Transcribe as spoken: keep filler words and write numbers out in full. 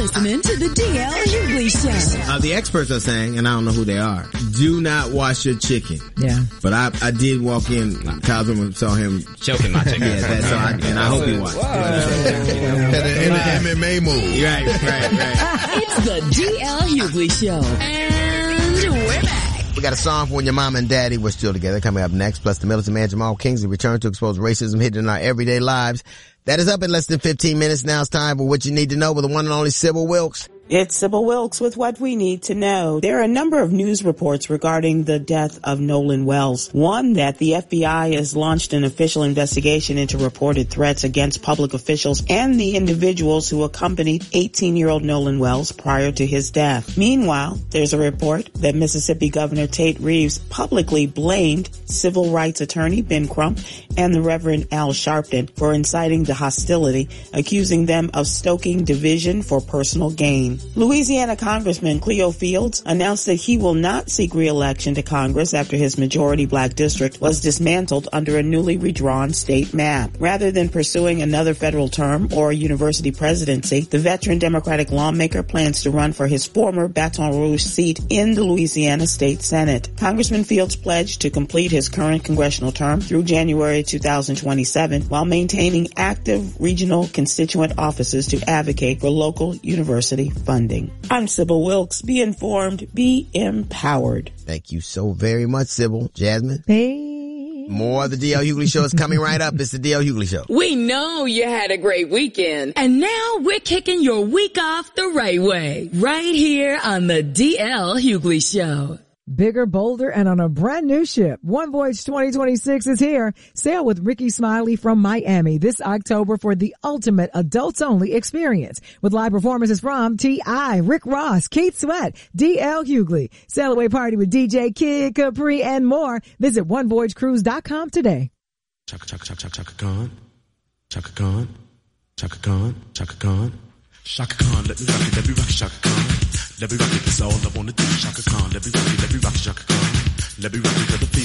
listening to the D L Hughley Show. Uh, the experts are saying, and I don't know who they are, do not wash your chicken. Yeah. But I I did walk in, Kyle's saw him choking my chicken. Yeah, that's so I, and I hope he watched. And an M M A move. Right, right, right. It's the D L Hughley Show. And we're back. We got a song for when your mom and daddy were still together coming up next. Plus the Militant Man Jamal Kingsley return to expose racism hidden in our everyday lives. That is up in less than fifteen minutes. Now it's time for what you need to know with the one and only Sybil Wilkes. It's Sybil Wilkes with what we need to know. There are a number of news reports regarding the death of Nolan Wells. One, that the F B I has launched an official investigation into reported threats against public officials and the individuals who accompanied eighteen-year-old Nolan Wells prior to his death. Meanwhile, there's a report that Mississippi Governor Tate Reeves publicly blamed civil rights attorney Ben Crump and the Reverend Al Sharpton for inciting the hostility, accusing them of stoking division for personal gain. Louisiana Congressman Cleo Fields announced that he will not seek re-election to Congress after his majority black district was dismantled under a newly redrawn state map. Rather than pursuing another federal term or a university presidency, the veteran Democratic lawmaker plans to run for his former Baton Rouge seat in the Louisiana State Senate. Congressman Fields pledged to complete his current congressional term through January two thousand twenty-seven while maintaining active regional constituent offices to advocate for local university funding. I'm Sybil Wilkes. Be informed, be empowered. Thank you so very much, Sybil. Jasmine? Hey. More of the D L Hughley Show is coming right up. It's the D L Hughley Show. We know you had a great weekend. And now we're kicking your week off the right way. Right here on the D L Hughley Show. Bigger, bolder, and on a brand new ship. One Voyage twenty twenty-six is here. Sail with Ricky Smiley from Miami this October for the ultimate adults-only experience. With live performances from T I, Rick Ross, Keith Sweat, D L Hughley. Sail away party with D J Kid Capri and more. Visit one voyage cruise dot com today. Chaka, chaka, chaka, chaka, chaka, Khan. Chaka Khan. Chaka Khan. Chaka Khan. Chaka Khan, let me rock it, let me rock it, Chaka Khan. Let me rock it, that's all I wanna do. Chaka Khan, let me rock it, let me rock it, Chaka Khan. Let me rock it, let me